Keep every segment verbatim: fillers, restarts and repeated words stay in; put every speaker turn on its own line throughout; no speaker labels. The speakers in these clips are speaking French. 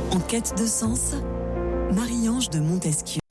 En quête de sens, Marie-Ange de Montesquieu.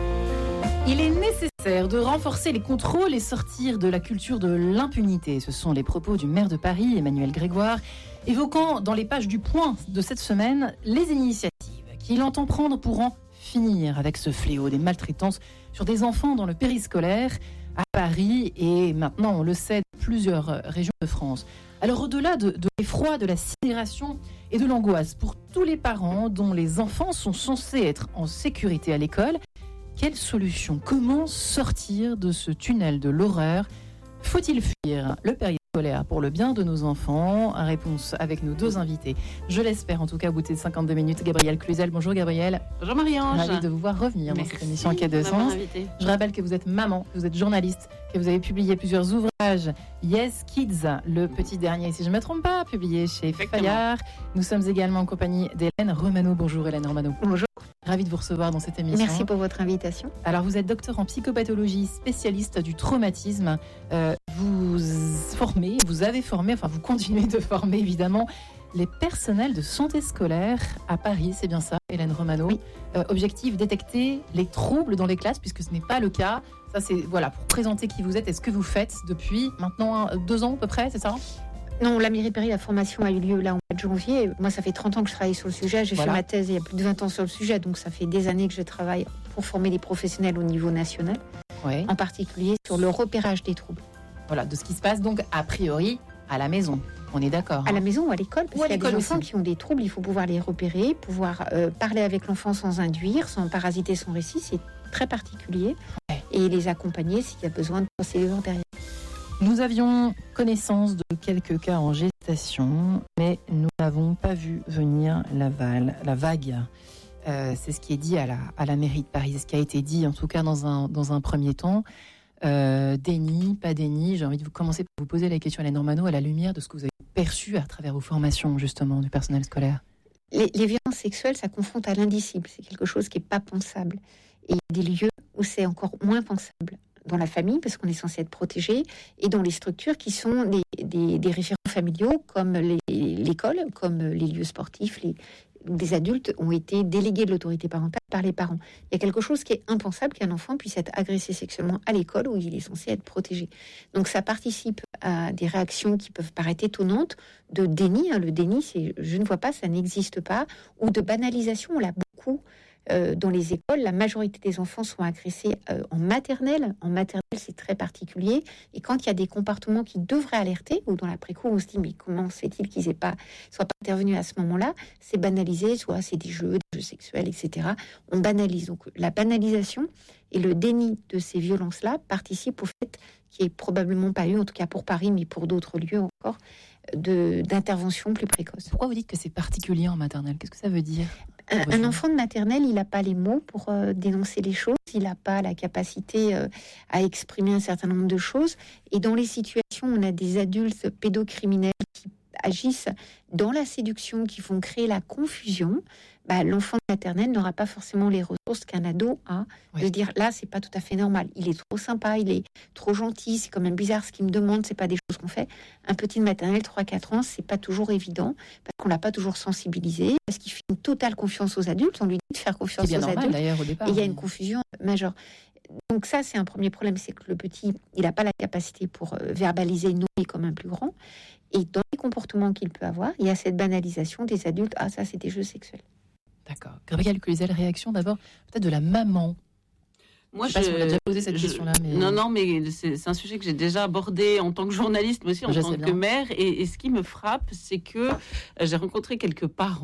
Il est nécessaire de renforcer les contrôles et sortir de la culture de l'impunité. Ce sont les propos du maire de Paris, Emmanuel Grégoire, évoquant dans les pages du Point de cette semaine les initiatives qu'il entend prendre pour en finir avec ce fléau des maltraitances sur des enfants dans le périscolaire à Paris et maintenant, on le sait, dans plusieurs régions de France. Alors au-delà de, de l'effroi, de la sidération et de l'angoisse pour tous les parents dont les enfants sont censés être en sécurité à l'école, quelle solution ? Comment sortir de ce tunnel de l'horreur ? Faut-il fuir le périscolaire pour le bien de nos enfants ? Réponse avec nos deux invités. Je l'espère en tout cas au bout de cinquante-deux minutes. Gabrielle Cluzel, bonjour Gabrielle.
Bonjour Marie-Ange.
Ravie de vous voir revenir
Merci
dans cette émission En quête de sens.
Invité.
Je rappelle que vous êtes maman, que vous êtes journaliste, que vous avez publié plusieurs ouvrages. Yes Kids, le petit dernier, si je ne me trompe pas, publié chez Fayard. Nous sommes également en compagnie d'Hélène Romano. Bonjour Hélène Romano.
Bonjour.
Ravie de vous recevoir dans cette émission.
Merci pour votre invitation.
Alors vous êtes docteur en psychopathologie, spécialiste du traumatisme. Euh, vous formez, vous avez formé, enfin vous continuez de former évidemment les personnels de santé scolaire à Paris, c'est bien ça, Hélène Romano.
Oui.
Euh, objectif, détecter les troubles dans les classes, puisque ce n'est pas le cas. Ça c'est voilà pour présenter qui vous êtes et ce que vous faites depuis maintenant deux ans à peu près, c'est ça ?
Non, la mairie de Paris, la formation a eu lieu là en mois de janvier. Moi, ça fait trente ans que je travaille sur le sujet. J'ai
Voilà.
fait ma thèse il y a plus de vingt ans sur le sujet. Donc, ça fait des années que je travaille pour former les professionnels au niveau national,
Ouais.
en particulier sur le repérage des troubles.
Voilà, de ce qui se passe donc a priori à la maison. On est d'accord.
À
hein.
la maison ou à l'école, parce
Ou à
qu'il y a
l'école
des enfants
aussi.
qui ont des troubles, il faut pouvoir les repérer, pouvoir euh, parler avec l'enfant sans induire, sans parasiter son récit. C'est très particulier.
Ouais.
Et les accompagner s'il y a besoin de procédures derrière.
Nous avions connaissance de quelques cas en gestation, mais nous n'avons pas vu venir la, val, la vague. Euh, c'est ce qui est dit à la, à la mairie de Paris, c'est ce qui a été dit en tout cas dans un, dans un premier temps. Euh, déni, pas déni, j'ai envie de vous commencer par vous poser la question, Hélène Romano, à la lumière de ce que vous avez perçu à travers vos formations justement du personnel scolaire.
Les, les violences sexuelles, ça confronte à l'indicible. C'est quelque chose qui n'est pas pensable. Et il y a des lieux où c'est encore moins pensable. Dans la famille, parce qu'on est censé être protégé, et dans les structures qui sont des, des, des référents familiaux, comme les, l'école, comme les lieux sportifs, les, des adultes ont été délégués de l'autorité parentale par les parents. Il y a quelque chose qui est impensable, qu'un enfant puisse être agressé sexuellement à l'école où il est censé être protégé. Donc ça participe à des réactions qui peuvent paraître étonnantes, de déni. Hein, le déni, c'est je ne vois pas, ça n'existe pas, ou de banalisation, on l'a beaucoup. Euh, dans les écoles, la majorité des enfants sont agressés euh, en maternelle. En maternelle, c'est très particulier. Et quand il y a des comportements qui devraient alerter, ou dans l'après-coup, on se dit, mais comment se fait-il qu'ils aient pas, soient pas intervenus à ce moment-là ? C'est banalisé, soit c'est des jeux, des jeux sexuels, et cetera. On banalise. Donc la banalisation et le déni de ces violences-là participent au fait qu'il n'y ait probablement pas eu, en tout cas pour Paris, mais pour d'autres lieux encore, de, d'intervention plus précoce.
Pourquoi vous dites que c'est particulier en maternelle ? Qu'est-ce que ça veut dire ?
Un, un enfant de maternelle, il n'a pas les mots pour euh, dénoncer les choses, il n'a pas la capacité euh, à exprimer un certain nombre de choses. Et dans les situations où on a des adultes pédocriminels qui agissent dans la séduction, qui font créer la confusion, bah, l'enfant de maternelle n'aura pas forcément les ressources qu'un ado a,
Oui.
de se dire là, c'est pas tout à fait normal. Il est trop sympa, il est trop gentil, c'est quand même bizarre ce qu'il me demande, c'est pas des choses qu'on fait. Un petit de maternelle, trois quatre ans, c'est pas toujours évident, parce qu'on l'a pas toujours sensibilisé, parce qu'il fait une totale confiance aux adultes, on lui dit de faire
C'est
confiance
bien
aux
normal
adultes,
d'ailleurs au départ.
et il y a une
mais-
confusion majeure. Donc ça, c'est un premier problème, c'est que le petit, il n'a pas la capacité pour euh, verbaliser, nommer comme un plus grand. Et dans les comportements qu'il peut avoir, il y a cette banalisation des adultes. Ah, ça, c'est des jeux sexuels.
D'accord. Gabrielle Cluzel, réaction d'abord peut-être de la maman.
Moi,
Je sais pas si on l'a déjà posé cette question-là, mais-
Non, non, mais c'est, c'est un sujet que j'ai déjà abordé en tant que journaliste, mais aussi en
Je
tant
sais
que
bien.
mère. Et, et ce qui me frappe, c'est que euh, j'ai rencontré quelques parents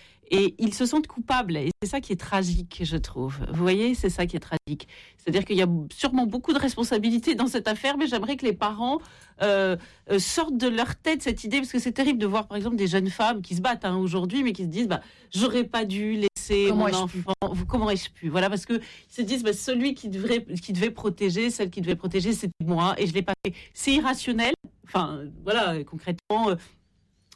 et ils se sentent coupables. Et c'est ça qui est tragique, je trouve. Vous voyez, c'est ça qui est tragique. C'est-à-dire qu'il y a sûrement beaucoup de responsabilités dans cette affaire, mais j'aimerais que les parents euh, euh, sortent de leur tête cette idée, parce que c'est terrible de voir, par exemple, des jeunes femmes qui se battent hein, aujourd'hui, mais qui se disent, bah, j'aurais pas dû laisser
Comment
mon
ai-je
enfant. Vous, comment ai-je pu ? Voilà, parce que ils se disent, bah, celui qui devrait, qui devait protéger, celle qui devait protéger, c'était moi, et je l'ai pas fait. C'est irrationnel. Enfin, voilà, concrètement. Euh,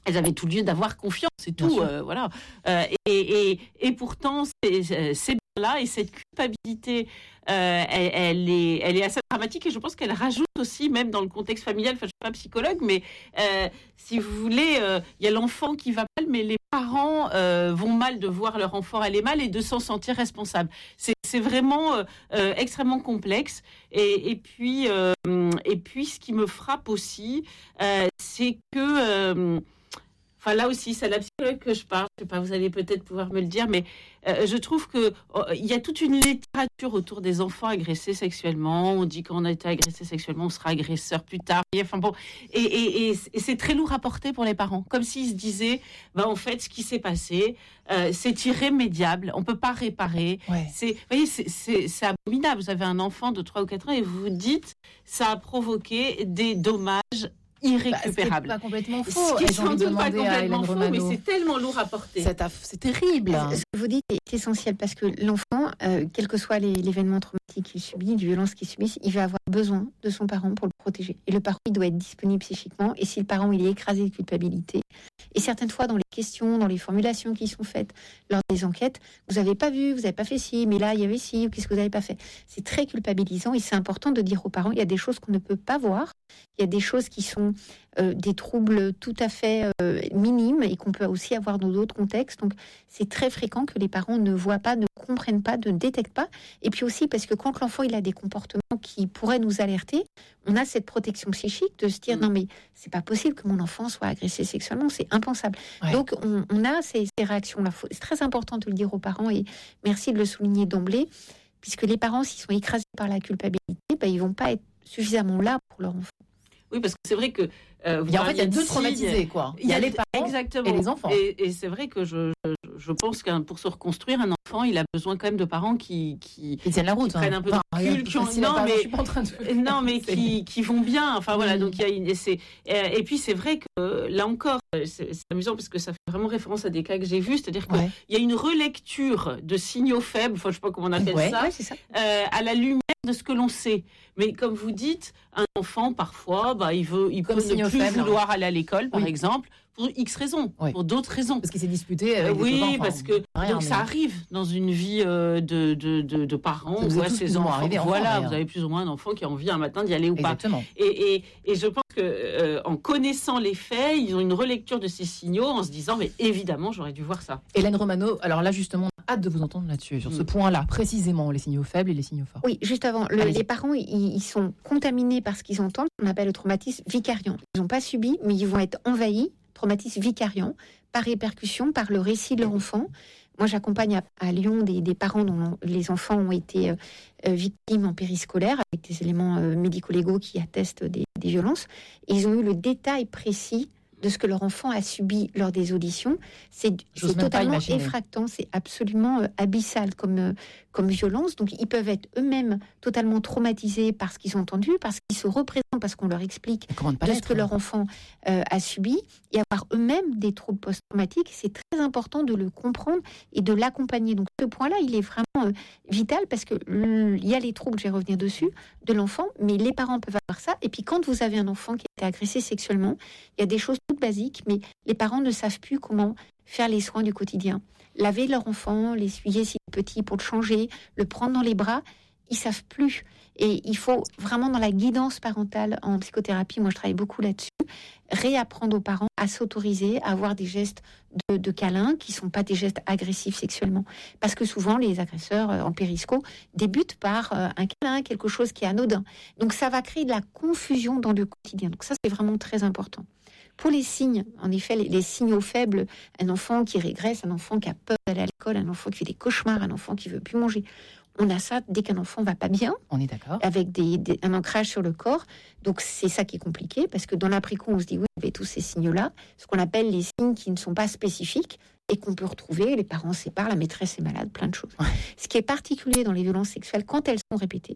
elles avaient tout lieu d'avoir confiance, c'est tout, euh, voilà. Euh, et, et, et pourtant, c'est, c'est là et cette culpabilité, euh, elle, elle, est, elle est assez dramatique et je pense qu'elle rajoute aussi, même dans le contexte familial, enfin je ne suis pas psychologue, mais euh, si vous voulez, il euh, y a l'enfant qui va mal, mais les parents euh, vont mal de voir leur enfant aller mal et de s'en sentir responsable. C'est, c'est vraiment euh, euh, extrêmement complexe. Et, et, puis, euh, et puis, ce qui me frappe aussi, euh, c'est que... Euh, Enfin, là aussi, c'est à la psychologue que je parle. Je sais pas, vous allez peut-être pouvoir me le dire, mais euh, je trouve que oh, il y a toute une littérature autour des enfants agressés sexuellement. On dit qu'on a été agressé sexuellement, on sera agresseur plus tard. Et, enfin bon, et, et, et, et c'est très lourd à porter pour les parents, comme s'ils se disaient, bah en fait, ce qui s'est passé, euh, c'est irrémédiable. On peut pas réparer.
Ouais.
C'est, vous voyez, c'est, c'est, c'est abominable. Vous avez un enfant de trois ou quatre ans et vous vous dites, ça a provoqué des dommages irrécupérable.
Bah, ce qui est pas complètement faux.
Ce qui est sans doute pas complètement faux, mais c'est tellement lourd à porter.
C'est, aff- c'est terrible.
Ce que vous dites est essentiel parce que l'enfant, euh, quel que soit les, l'événement traumatique qu'il subit, les violences qu'il subit, il va avoir besoin de son parent pour le protéger. Et le parent, il doit être disponible psychiquement. Et si le parent, il est écrasé de culpabilité, et certaines fois dans les questions, dans les formulations qui sont faites lors des enquêtes, vous n'avez pas vu, vous n'avez pas fait ci, mais là, il y avait ci, ou qu'est-ce que vous n'avez pas fait. C'est très culpabilisant et c'est important de dire aux parents, il y a des choses qu'on ne peut pas voir, il y a des choses qui sont euh, des troubles tout à fait euh, minimes et qu'on peut aussi avoir dans d'autres contextes. Donc, c'est très fréquent que les parents ne voient pas, ne comprennent pas, ne détectent pas. Et puis aussi parce que quand l'enfant il a des comportements qui pourraient nous alerter, on a cette protection psychique de se dire mmh. non mais c'est pas possible que mon enfant soit agressé sexuellement, c'est impensable. Ouais. Donc on, on a ces, ces réactions-là. C'est très important de le dire aux parents et merci de le souligner d'emblée, puisque les parents s'ils sont écrasés par la culpabilité, ben, ils vont pas être suffisamment là pour leur enfant.
Oui, parce que c'est vrai que euh,
il y a, en fait, il y a deux traumatisés, quoi.
Il y a les parents
exactement. Et les enfants.
Et, et c'est vrai que je, je, je pense que pour se reconstruire, un enfant, il a besoin quand même de parents qui qui,
qui tiennent la route,
qui prennent
hein.
un peu
enfin,
de recul, qui ont, non
pas,
mais
je suis pas en train de...
non mais qui qui vont bien. Enfin voilà, oui. Donc il y a une, et c'est et, et puis c'est vrai que là encore, c'est, c'est amusant parce que ça fait vraiment référence à des cas que j'ai vus, c'est-à-dire qu'il ouais. y a une relecture de signaux faibles, enfin je sais pas comment on appelle
ouais,
ça,
ouais, c'est ça.
Euh, à la lumière de ce que l'on sait. Mais comme vous dites, un enfant parfois, bah il veut, il
comme
peut ne plus
faible,
vouloir aller à l'école, par
oui.
exemple, pour X raisons, oui. pour d'autres raisons.
Parce qu'il s'est disputé avec
euh, oui,
enfants,
parce que
rien,
donc
mais...
ça arrive dans une vie euh, de, de, de, de parents.
Vous
voit ses enfants.
enfants
voilà, vous avez plus ou moins un enfant qui a envie un matin d'y aller ou
Exactement.
pas. Et, et, et je pense que euh, en connaissant les faits, ils ont une relecture de ces signaux en se disant mais évidemment j'aurais dû voir ça.
Hélène Romano, alors là justement, on a hâte de vous entendre là-dessus sur mm. ce point-là précisément, les signaux faibles et les signaux forts.
Oui, juste avant, le, les parents ils, ils sont contaminés par ce qu'ils entendent, on appelle le traumatisme vicariant. Ils n'ont pas subi, mais ils vont être envahis. Traumatisme vicariant, par répercussion, par le récit de leur enfant. Moi, j'accompagne à, à Lyon des, des parents dont les enfants ont été euh, victimes en périscolaire, avec des éléments euh, médico-légaux qui attestent des, des violences. Et ils ont eu le détail précis de ce que leur enfant a subi lors des auditions. C'est, c'est totalement effractant, c'est absolument euh, abyssal comme, euh, comme violence. Donc, ils peuvent être eux-mêmes totalement traumatisés par ce qu'ils ont entendu, parce qu'ils se représentent, parce qu'on leur explique de ce que leur enfant euh, a subi, et avoir eux-mêmes des troubles post-traumatiques. C'est très important de le comprendre et de l'accompagner. Donc, ce point-là, il est vraiment euh, vital, parce que il y a les troubles, je vais revenir dessus, de l'enfant, mais les parents peuvent avoir ça. Et puis, quand vous avez un enfant qui a été agressé sexuellement, il y a des choses toutes basiques, mais les parents ne savent plus comment faire les soins du quotidien. Laver leur enfant, l'essuyer s'il est petit pour le changer, le prendre dans les bras, ils savent plus. Et il faut vraiment, dans la guidance parentale en psychothérapie, moi je travaille beaucoup là-dessus, réapprendre aux parents à s'autoriser à avoir des gestes de, de câlin qui ne sont pas des gestes agressifs sexuellement. Parce que souvent, les agresseurs en périsco débutent par un câlin, quelque chose qui est anodin. Donc ça va créer de la confusion dans le quotidien. Donc ça, c'est vraiment très important. Pour les signes, en effet, les, les signaux faibles, un enfant qui régresse, un enfant qui a peur d'aller à l'école, un enfant qui fait des cauchemars, un enfant qui veut plus manger. On a ça dès qu'un enfant va pas bien.
On est d'accord.
Avec des, des, un ancrage sur le corps. Donc c'est ça qui est compliqué, parce que dans l'après-coup, on se dit oui, il y avait tous ces signes-là, ce qu'on appelle les signes qui ne sont pas spécifiques et qu'on peut retrouver. Les parents se séparent, la maîtresse est malade, plein de choses. Ouais. Ce qui est particulier dans les violences sexuelles, quand elles sont répétées,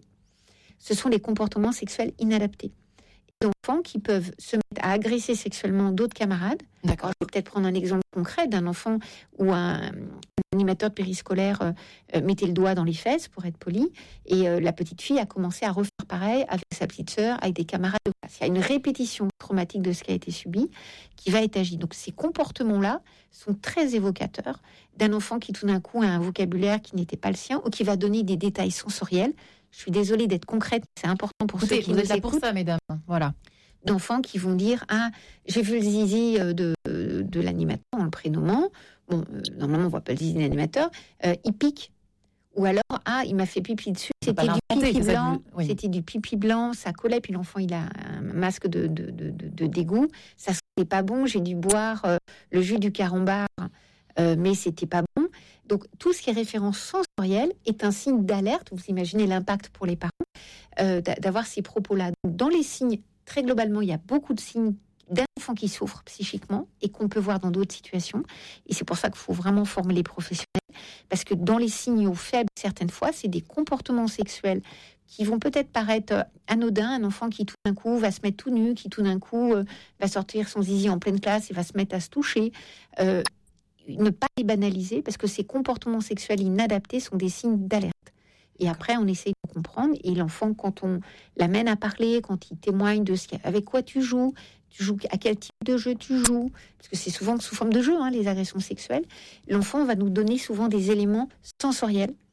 ce sont les comportements sexuels inadaptés. Enfants qui peuvent se mettre à agresser sexuellement d'autres camarades.
D'accord.
Alors, je vais peut-être prendre un exemple concret d'un enfant ou un, un l'animateur de périscolaire euh, mettait le doigt dans les fesses, pour être poli, et euh, la petite fille a commencé à refaire pareil avec sa petite sœur, avec des camarades de classe. Il y a une répétition traumatique de ce qui a été subi qui va être agi. Donc ces comportements-là sont très évocateurs d'un enfant qui tout d'un coup a un vocabulaire qui n'était pas le sien ou qui va donner des détails sensoriels. Je suis désolée d'être concrète, c'est important pour
Écoutez,
ceux qui
vous
nous
êtes là
écoutent.
pour ça, mesdames. Voilà.
D'enfants qui vont dire « Ah, j'ai vu le zizi de, de, de l'animateur en le prénommant. » Bon, euh, normalement, on ne voit pas le zizi de l'animateur. Euh, il pique. Ou alors, « Ah, il m'a fait pipi dessus. C'était du pipi blanc. Oui. C'était du pipi blanc. Ça collait. » Puis l'enfant, il a un masque de, de, de, de, de dégoût. « Ça sentait pas bon. J'ai dû boire euh, le jus du carambar, euh, mais c'était pas bon. » Donc, tout ce qui est référence sensorielle est un signe d'alerte. Vous imaginez l'impact pour les parents euh, d'avoir ces propos-là. Donc, dans les signes, très globalement, il y a beaucoup de signes d'enfants qui souffrent psychiquement et qu'on peut voir dans d'autres situations. Et c'est pour ça qu'il faut vraiment former les professionnels. Parce que dans les signaux faibles, certaines fois, c'est des comportements sexuels qui vont peut-être paraître anodins. Un enfant qui tout d'un coup va se mettre tout nu, qui tout d'un coup euh, va sortir son zizi en pleine classe et va se mettre à se toucher. Euh, ne pas les banaliser, parce que ces comportements sexuels inadaptés sont des signes d'alerte. Et après, on essaye de comprendre. Et l'enfant, quand on l'amène à parler, quand il témoigne de ce qu'il y a, avec quoi tu joues, tu joues à quel type de jeu tu joues, parce que c'est souvent sous forme de jeu, hein, les agressions sexuelles, l'enfant va nous donner souvent des éléments sensoriels